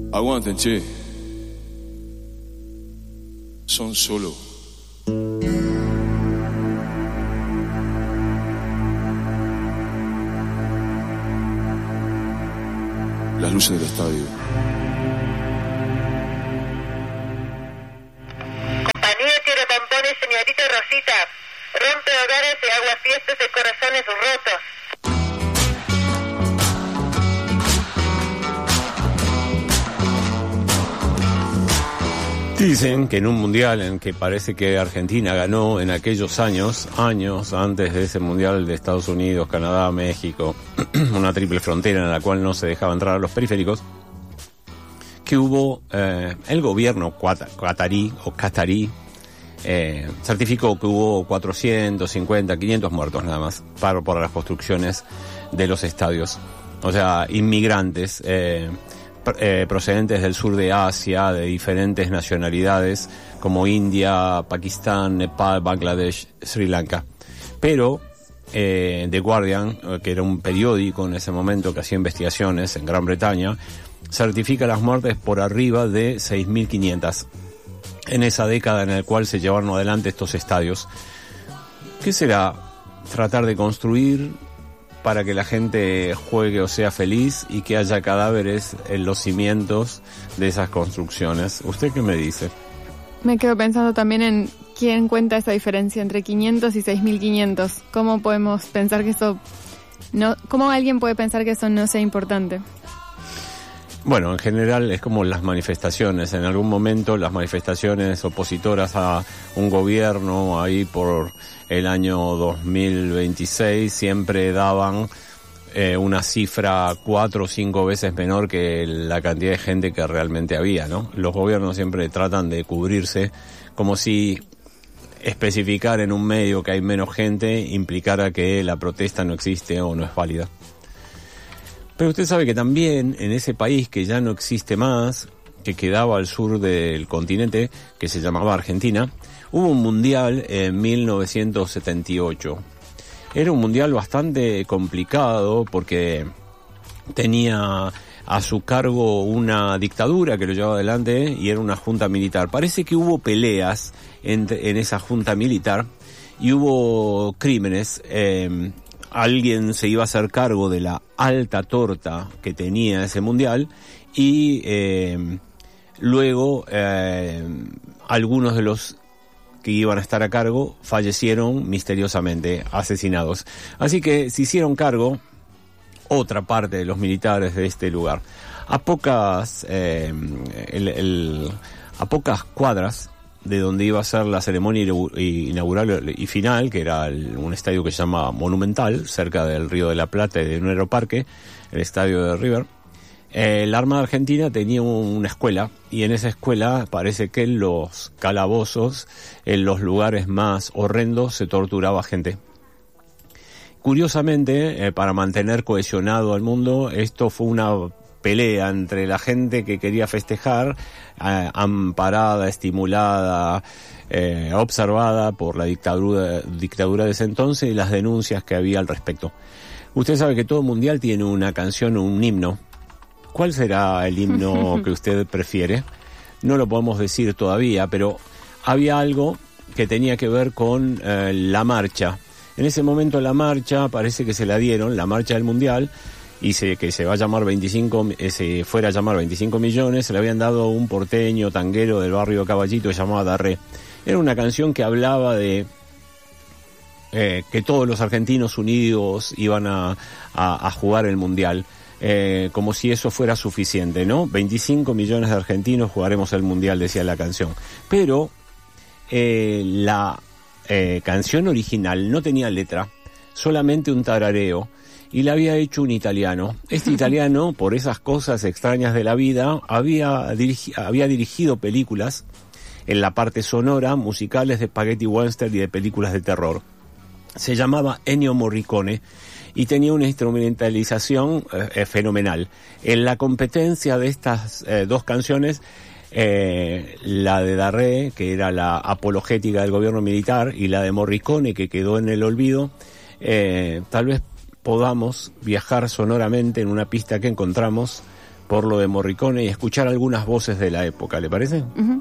Aguanten, che. Son solo. Las luces del estadio. Compañía Tiro Pompones, señorita Rosita. Rompe hogares y agua fiestas de corazones rotos. Dicen que en un mundial en que parece que Argentina ganó en aquellos años antes de ese mundial de Estados Unidos, Canadá, México, una triple frontera en la cual no se dejaba entrar a los periféricos, que hubo el gobierno qatarí certificó que hubo 450, 500 muertos nada más por las construcciones de los estadios. O sea, inmigrantes procedentes del sur de Asia, de diferentes nacionalidades, como India, Pakistán, Nepal, Bangladesh, Sri Lanka. Pero The Guardian, que era un periódico en ese momento que hacía investigaciones en Gran Bretaña, certifica las muertes por arriba de 6.500 en esa década en la cual se llevaron adelante estos estadios. ¿Qué será tratar de construir para que la gente juegue o sea feliz y que haya cadáveres en los cimientos de esas construcciones? ¿Usted qué me dice? Me quedo pensando también en quién cuenta esa diferencia entre 500 y 6.500. ¿Cómo podemos pensar que eso no? ¿Cómo alguien puede pensar que eso no sea importante? Bueno, en general es como las manifestaciones. En algún momento las manifestaciones opositoras a un gobierno ahí por el año 2026 siempre daban una cifra 4 o 5 veces menor que la cantidad de gente que realmente había, ¿no? Los gobiernos siempre tratan de cubrirse como si especificar en un medio que hay menos gente implicara que la protesta no existe o no es válida. Pero usted sabe que también en ese país que ya no existe más, que quedaba al sur del continente, que se llamaba Argentina, hubo un mundial en 1978. Era un mundial bastante complicado porque tenía a su cargo una dictadura que lo llevaba adelante y era una junta militar. Parece que hubo peleas en esa junta militar y hubo crímenes. Alguien se iba a hacer cargo de la alta torta que tenía ese mundial y luego algunos de los que iban a estar a cargo fallecieron misteriosamente, asesinados. Así que se hicieron cargo otra parte de los militares de este lugar. A pocas cuadras de donde iba a ser la ceremonia inaugural y final, que era un estadio que se llama Monumental, cerca del Río de la Plata y de un aeroparque, el estadio de River. La Armada Argentina tenía una escuela, y en esa escuela parece que en los calabozos, en los lugares más horrendos, se torturaba gente. Curiosamente, para mantener cohesionado al mundo, esto fue una pelea entre la gente que quería festejar, amparada, estimulada, observada por la dictadura de ese entonces y las denuncias que había al respecto. Usted sabe que todo mundial tiene una canción o un himno. ¿Cuál será el himno que usted prefiere? No lo podemos decir todavía, pero había algo que tenía que ver con la marcha. En ese momento la marcha parece que se la dieron, la marcha del mundial, y que se va a llamar se fuera a llamar 25 millones, se le habían dado a un porteño tanguero del barrio Caballito que se llamaba Darré. Era una canción que hablaba de que todos los argentinos unidos iban a jugar el mundial, como si eso fuera suficiente, ¿no? 25 millones de argentinos jugaremos el mundial, decía la canción. Pero la canción original no tenía letra, solamente un tarareo, y la había hecho un italiano. Este italiano, por esas cosas extrañas de la vida, había dirigido películas en la parte sonora, musicales de spaghetti western y de películas de terror. Se llamaba Ennio Morricone y tenía una instrumentalización fenomenal. En la competencia de estas dos canciones, la de Darré, que era la apologética del gobierno militar, y la de Morricone, que quedó en el olvido, tal vez podamos viajar sonoramente en una pista que encontramos por lo de Morricone y escuchar algunas voces de la época, ¿le parece? Ujú.